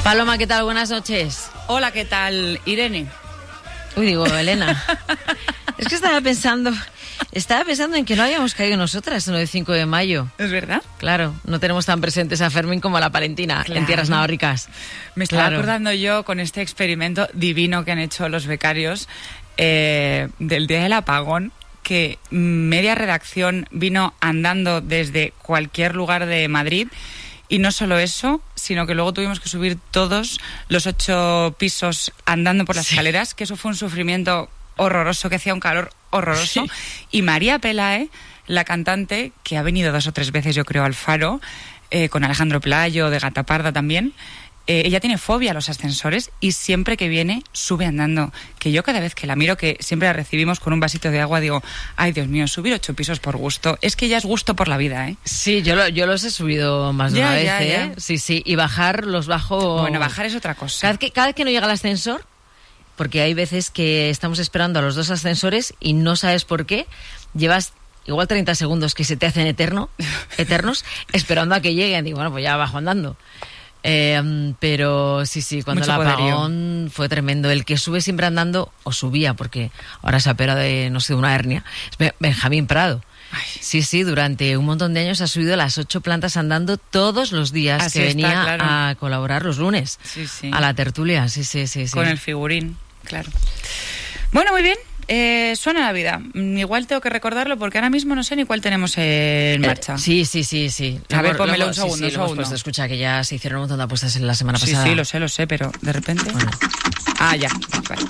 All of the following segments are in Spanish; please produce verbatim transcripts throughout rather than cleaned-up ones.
Paloma, ¿qué tal? Buenas noches. Hola, ¿qué tal, Irene? Uy, digo, Elena. Es que estaba pensando, estaba pensando en que no habíamos caído nosotras en lo de cinco de mayo. ¿Es verdad? Claro, no tenemos tan presentes a Fermín como a la Palentina, claro, en tierras naváricas. Me estaba Claro. acordando yo con este experimento divino que han hecho los becarios eh, del día del apagón, que media redacción vino andando desde cualquier lugar de Madrid. Y no solo eso, sino que luego tuvimos que subir todos los ocho pisos andando por las Sí. escaleras, que eso fue un sufrimiento horroroso, que hacía un calor horroroso. Sí. Y María Pelae, la cantante, que ha venido dos o tres veces, yo creo, al Faro, eh, con Alejandro Playo, de Gata Parda también, eh, ella tiene fobia a los ascensores y siempre que viene sube andando. Que yo cada vez que la miro, que siempre la recibimos con un vasito de agua, digo, ay Dios mío, subir ocho pisos por gusto. Es que ya es gusto por la vida, ¿eh? Sí, yo, lo, yo los he subido más de Ya, una vez, ya, ¿eh? ya. Sí, sí, y bajar los bajo... Bueno, bajar es otra cosa. Cada vez, que, cada vez que no llega el ascensor, porque hay veces que estamos esperando a los dos ascensores y no sabes por qué, llevas igual treinta segundos que se te hacen eterno, eternos esperando a que lleguen. Digo, bueno, pues ya bajo andando. Eh, pero sí, sí, cuando Mucho el poderío. apagón fue tremendo. El que sube siempre andando, o subía, porque ahora se ha operado de, no sé, de una hernia, es Ben- Benjamín Prado. Ay. Sí, sí, durante un montón de años ha subido las ocho plantas andando todos los días Así que está, venía claro. a colaborar los lunes Sí, sí. a la tertulia. Sí, sí, sí, sí. Con el figurín, claro. Bueno, muy bien. Eh, suena la vida. Mm, Igual tengo que recordarlo porque ahora mismo no sé ni cuál tenemos en Eh, marcha. sí, sí, sí, sí. A ver, Luego- pónmelo luego- un sí, segundo, sí, un lo hemos segundo. puesto. Escucha, que ya se hicieron un montón de apuestas en la semana Sí, pasada. sí, lo sé, lo sé, pero de repente... Bueno. Ah, ya. Vale.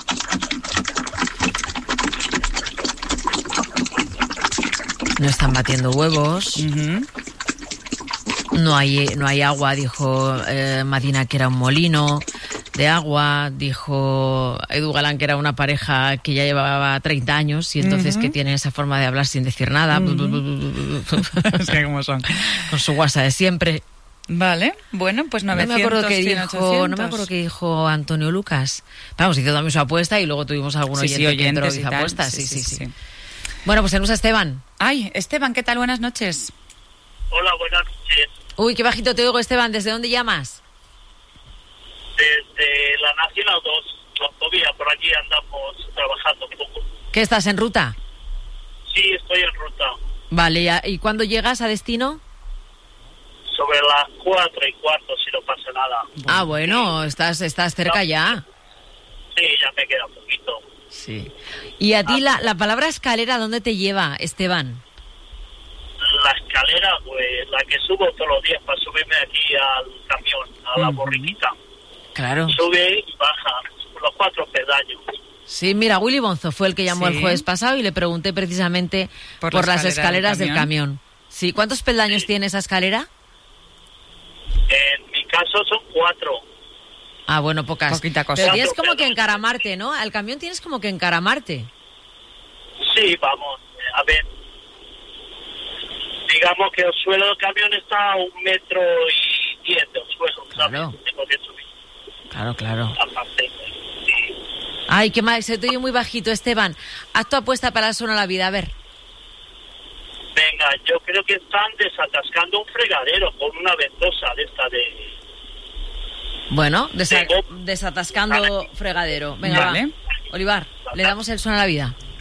No están batiendo huevos, Ujú. no hay, no hay agua, dijo eh, Madina que era un molino de agua, dijo Edu Galán que era una pareja que ya llevaba treinta años y entonces Ujú. que tiene esa forma de hablar sin decir nada, Es que como son. con su guasa de siempre. Vale, bueno, pues No me novecientos, acuerdo qué cien, dijo, ochocientos. no me acuerdo qué dijo Antonio Lucas. Vamos, hizo también su apuesta y luego tuvimos algún Sí, oyente, sí, que entró y oyentes y hizo tal. apuestas. Sí, sí, sí. Bueno, pues tenemos a Esteban. Ay, Esteban, ¿qué tal? Buenas noches. Hola, buenas noches. Uy, qué bajito te oigo, Esteban. ¿Desde dónde llamas? Desde la Nacional dos, todavía por allí andamos trabajando un poco. ¿Qué estás en ruta? Sí, estoy en ruta. Vale, ya- ¿y cuándo llegas a destino? Sobre las cuatro y cuarto, si no pasa nada. Ah, bueno, estás, estás cerca ya. Sí, ya me queda un poquito. Sí. ¿Y a ti la, la palabra escalera dónde te lleva, Esteban? La escalera, pues la que subo todos los días para subirme aquí al camión, a la Ujú. borriquita. Claro. Sube y baja los cuatro peldaños. Sí, mira, Willy Bonzo fue el que llamó Sí. el jueves pasado y le pregunté precisamente por, Por la las escalera escaleras del del camión. camión. Sí, ¿cuántos peldaños Sí. tiene esa escalera? En mi caso son cuatro. Ah, bueno, pocas. Poquita cosa. Pero tienes Cuatro como que peldaños. encaramarte, ¿no? Al camión tienes como que encaramarte. Sí, vamos, eh, a ver. Digamos que el suelo del camión está a un metro y diez del suelo, ¿sabes? Claro. Tengo que subir Claro, claro. aparte. Sí. Ay, qué mal, se te oye muy bajito, Esteban. Haz tu apuesta para el Suena la Vida, a ver. Venga, yo creo que están desatascando un fregadero con una ventosa de esta de... Bueno, desa- Tengo- desatascando fregadero. Venga, Vale. va. Olivar, le damos el Suena la Vida.